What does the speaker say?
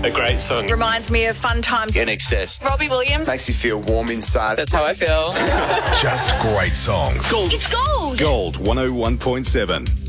A great song. Reminds me of fun times. In Excess. Robbie Williams. Makes you feel warm inside. That's how I feel. Just great songs. It's gold. Gold 101.7.